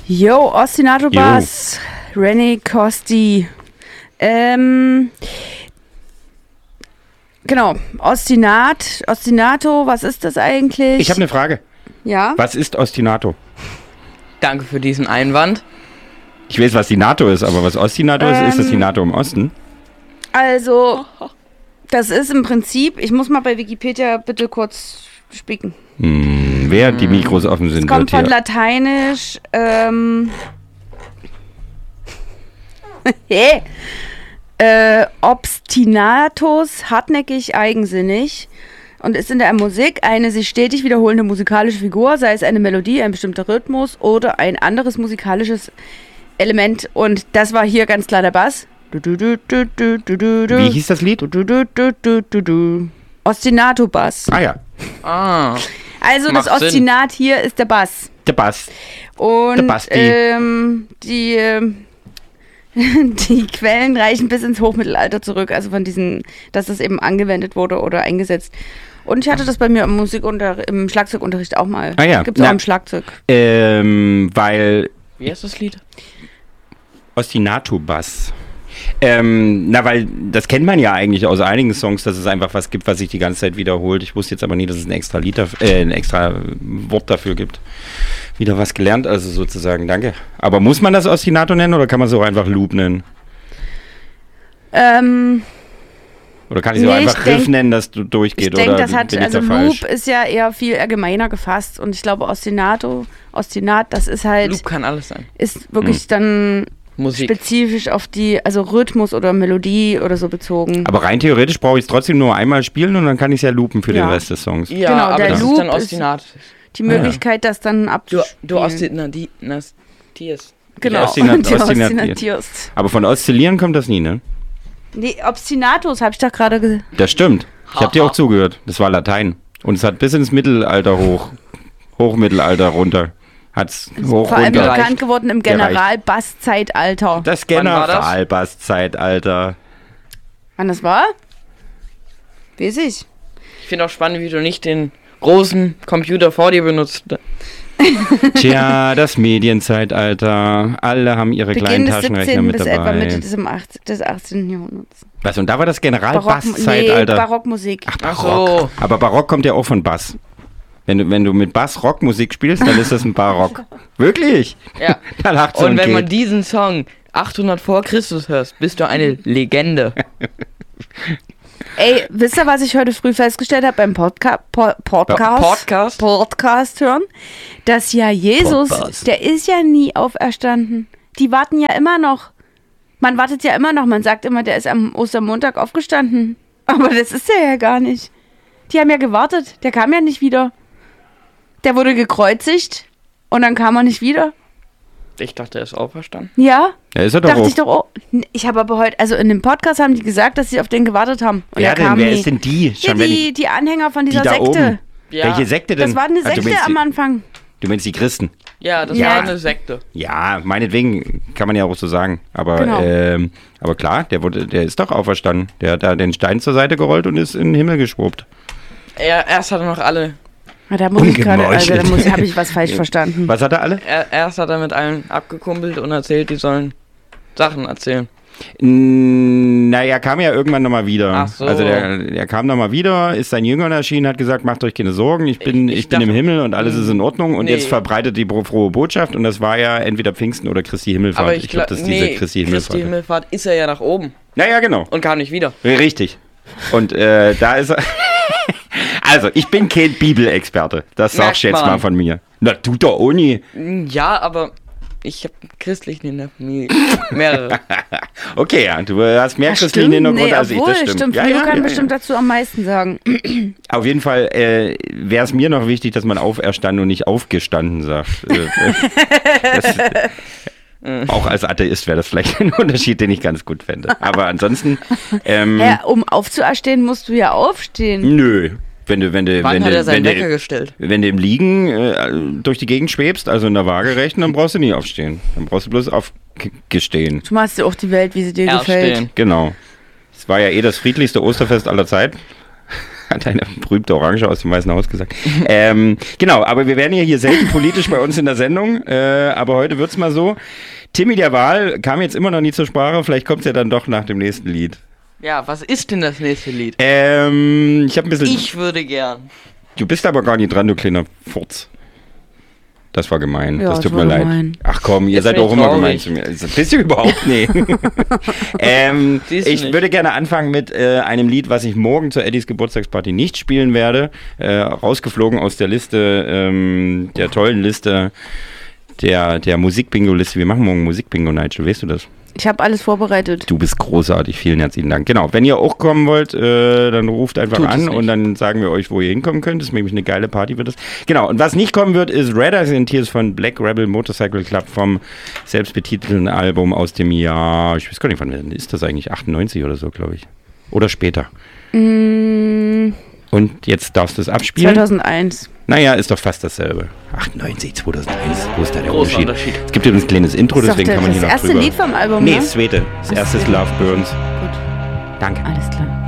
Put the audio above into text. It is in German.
Yo, Ostinato Bass, René Costi. Genau, Ostinato, was ist das eigentlich? Ich habe eine Frage. Ja? Was ist Ostinato? Danke für diesen Einwand. Ich weiß, was die NATO ist, aber was Ostinato ist das die NATO im Osten? Also, das ist im Prinzip, ich muss mal bei Wikipedia bitte kurz spicken. Während die Mikros offen sind, Es kommt wird von hier... Lateinisch, obstinatus, hartnäckig, eigensinnig, und ist in der Musik eine sich stetig wiederholende musikalische Figur, sei es eine Melodie, ein bestimmter Rhythmus oder ein anderes musikalisches Element. Und das war hier ganz klar der Bass. Wie hieß das Lied? Ostinato-Bass. Ah ja, Also Macht das Ostinat hier ist der Bass. der Bass. Und Der Basti. die Quellen reichen bis ins Hochmittelalter zurück, also von diesen, dass das eben angewendet wurde oder eingesetzt. Und ich hatte das bei mir im Schlagzeugunterricht auch mal. Ah ja. Gibt es auch im Schlagzeug. Weil Wie heißt das Lied? Ostinato-Bass. Weil das kennt man ja eigentlich aus einigen Songs, dass es einfach was gibt, was sich die ganze Zeit wiederholt. Ich wusste jetzt aber nie, dass es ein extra Wort dafür gibt. Wieder was gelernt, also sozusagen, danke. Aber muss man das Ostinato nennen oder kann man es auch einfach Loop nennen? Oder kann ich es auch einfach Riff nennen, dass du durchgeht? Ich denke, oder das hat, bin ich also da Loop falsch? ist ja eher viel allgemeiner gefasst und ich glaube Ostinat, das ist halt, Loop kann alles sein. ist wirklich dann Musik. spezifisch auf also Rhythmus oder Melodie oder so bezogen. Aber rein theoretisch brauche ich es trotzdem nur einmal spielen und dann kann ich es ja loopen für den Rest des Songs. Ja, Genau, aber der das Loop ist dann ist- Ostinat. Die Möglichkeit, das dann Du abzuspielen. Ostinatierst. Genau, Ostinat- du ostinatierst. ostinatierst. Aber von Oszillieren kommt das nie, ne? Nee, Obstinatus habe ich doch gerade gesagt. Das stimmt. Ich habe dir auch zugehört. Das war Latein. Und es hat bis ins Mittelalter Hochmittelalter runter. Hat's hoch Vor allem runter. bekannt geworden im Generalbasszeitalter. Das Wann war das? Generalbasszeitalter. Wann das war? Weiß ich. Ich finde auch spannend, wie du nicht den großen Computer vor dir benutzt. Tja, das Medienzeitalter. Alle haben ihre kleinen Beginn des Taschenrechner 17. mit bis etwa dabei. Mitte des 18. Jahrhunderts. Was? Und da war das Nee, Generalbasszeitalter. Barockmusik. Ach, Ach Barock. so. Aber Barock kommt ja auch von Bass. Wenn du mit Bass Rockmusik spielst, dann ist das ein Barock. Wirklich? Ja. Da lacht so Und ein wenn man Kind. diesen Song 800 vor Christus hörst, bist du eine Legende. Ey, wisst ihr, was ich heute früh festgestellt habe beim Podcast hören? Dass ja Jesus, Podcast. der ist ja nie auferstanden. Die warten ja immer noch. Man wartet ja immer noch. Man sagt immer, der ist am Ostermontag aufgestanden. Aber das ist er ja gar nicht. Die haben ja gewartet. Der kam ja nicht wieder. Der wurde gekreuzigt und dann kam er nicht wieder. Ich dachte, er ist auferstanden. Ja, Ja, ist er doch dachte auch. ich doch. Oh. Ich habe aber heute, also in dem Podcast haben die gesagt, dass sie auf den gewartet haben. Und Wer er denn? kam Wer nie. ist denn die? Ja, Schon wenn ich, die Anhänger von dieser die da Sekte. oben. Ja. Welche Sekte denn? Das war eine Also, Sekte am Anfang. du meinst die Christen? Ja, das Ja. war eine Sekte. Ja, meinetwegen kann man ja auch so sagen. Aber, Genau. aber klar, der ist doch auferstanden. Der hat da den Stein zur Seite gerollt und ist in den Himmel geschwuppt. Erst hat er noch alle. Ja, da muss ich gerade, also Ungemeuchelt. da habe ich was falsch verstanden. Was hat er alle? Erst hat er mit allen abgekumpelt und erzählt, die sollen Sachen erzählen. Naja, kam ja irgendwann nochmal wieder. Ach so. Also der kam nochmal wieder, ist sein Jüngern erschienen, hat gesagt, macht euch keine Sorgen, ich bin im dachte- Himmel und alles ist in Ordnung. Und Nee. jetzt verbreitet die frohe Botschaft und das war ja entweder Pfingsten oder Christi Himmelfahrt. Aber ich glaube, glaube, das ist diese Christi Himmelfahrt. Christi Himmelfahrt ist er ja nach oben Naja, genau. und kam nicht wieder. Richtig. Und da ist er. Also, ich bin kein Bibelexperte. Das sagst Merkt du jetzt man. mal von mir. Na, du doch auch nie. Ja, aber ich habe Christlichen in der Familie. Mehrere. Okay, ja, du hast mehr Das christlichen stimmt, Hintergrund als ich. obwohl, Das stimmt. Flo kann bestimmt dazu am meisten sagen. Auf jeden Fall wäre es mir noch wichtig, dass man auferstanden und nicht aufgestanden sagt. Auch als Atheist wäre das vielleicht ein Unterschied, den ich ganz gut fände. Aber ansonsten, Ja, um aufzuerstehen, musst du ja aufstehen. nö. Wenn du Wann hat er seinen Wecker gestellt? wenn du im Liegen durch die Gegend schwebst, also in der Waagerechten, dann brauchst du nie aufstehen. Dann brauchst du bloß aufgestehen. Du machst ja auch die Welt, wie sie dir gefällt. Erstehen. Genau. Es war ja das friedlichste Osterfest aller Zeiten. Hat eine berühmte Orange aus dem Weißen Haus gesagt. Genau, aber wir werden ja hier selten politisch bei uns in der Sendung, aber heute wird's mal so. Timmy der Wahl kam jetzt immer noch nie zur Sprache, vielleicht kommt's ja dann doch nach dem nächsten Lied. Ja, was ist denn das nächste Lied? Ich habe ein bisschen... Ich würde gern. Du bist aber gar nicht dran, du kleiner Furz. Das war gemein, Ja, das tut das war mir leid. gemein. Ach komm, ihr Jetzt seid bin auch ich immer traurig. gemein zu mir. Das bist du überhaupt nicht. Siehst du Ich nicht. würde gerne anfangen mit einem Lied, was ich morgen zur Eddies Geburtstagsparty nicht spielen werde. Rausgeflogen aus der Liste, der tollen Liste, der Musik-Bingo-Liste. Wir machen morgen Musik-Bingo, Nigel, weißt du das? Ich habe alles vorbereitet. Du bist großartig, vielen herzlichen Dank. Genau, wenn ihr auch kommen wollt, dann ruft einfach Tut es an nicht. und dann sagen wir euch, wo ihr hinkommen könnt. Das ist nämlich eine geile Party wird das. Genau, und was nicht kommen wird, ist Red Eyes and Tears von Black Rebel Motorcycle Club vom selbstbetitelten Album aus dem Jahr, ich weiß gar nicht, wann ist das eigentlich, 98 oder so, glaube ich. Oder später. Und jetzt darfst du es abspielen. 2001. Naja, ist doch fast dasselbe. 98, 2001, wo ist da der Großer Unterschied? Unterschied. Es gibt übrigens ein kleines Intro, Das ist deswegen doch kann man hier das noch erste drüber... Lied vom Album, Nee, ne? das zweite. Das erste ist Love Burns. Gut, Danke. alles klar.